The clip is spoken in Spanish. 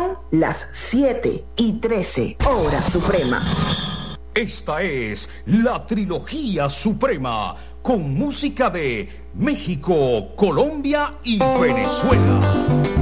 Son las 7:13, hora suprema. Esta es la trilogía suprema, con música de México, Colombia y Venezuela.